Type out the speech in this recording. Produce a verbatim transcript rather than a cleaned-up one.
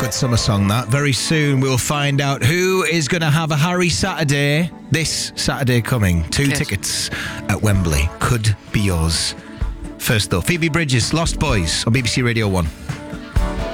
Good summer song, that. Very soon we'll find out who is going to have a Harry Saturday this Saturday coming. Two Yes. tickets at Wembley. Could be yours. First though, Phoebe Bridgers, Lost Boys on B B C Radio one.